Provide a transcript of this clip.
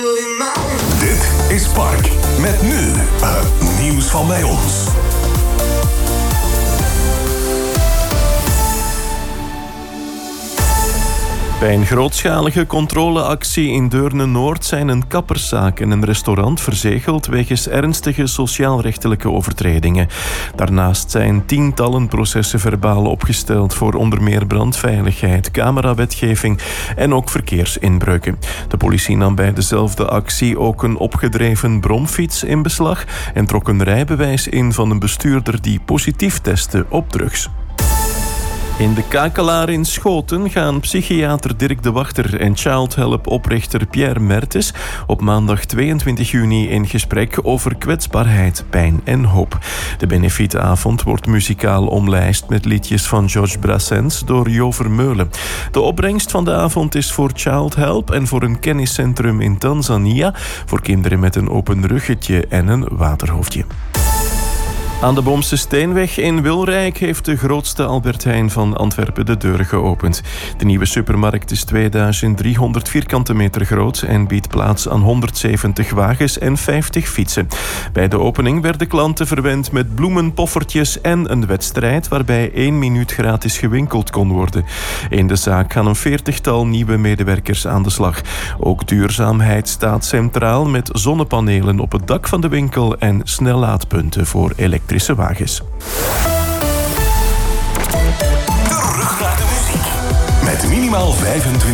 Dit is Park. Met nu het nieuws van bij ons. Bij een grootschalige controleactie in Deurne-Noord zijn een kapperszaak en een restaurant verzegeld wegens ernstige sociaalrechtelijke overtredingen. Daarnaast zijn tientallen processen verbaal opgesteld voor onder meer brandveiligheid, camerawetgeving en ook verkeersinbreuken. De politie nam bij dezelfde actie ook een opgedreven bromfiets in beslag en trok een rijbewijs in van een bestuurder die positief testte op drugs. In de Kakelaar in Schoten gaan psychiater Dirk de Wachter en Child Help-oprichter Pierre Mertes op maandag 22 juni in gesprek over kwetsbaarheid, pijn en hoop. De benefietavond wordt muzikaal omlijst met liedjes van Georges Brassens door Jo Vermeulen. De opbrengst van de avond is voor Child Help en voor een kenniscentrum in Tanzania voor kinderen met een open ruggetje en een waterhoofdje. Aan de Boomse Steenweg in Wilrijk heeft de grootste Albert Heijn van Antwerpen de deuren geopend. De nieuwe supermarkt is 2300 vierkante meter groot en biedt plaats aan 170 wagens en 50 fietsen. Bij de opening werden klanten verwend met bloemenpoffertjes en een wedstrijd waarbij 1 minuut gratis gewinkeld kon worden. In de zaak gaan een 40-tal nieuwe medewerkers aan de slag. Ook duurzaamheid staat centraal met zonnepanelen op het dak van de winkel en snellaadpunten voor elektrische wagens. Terug naar de muziek. Met minimaal 25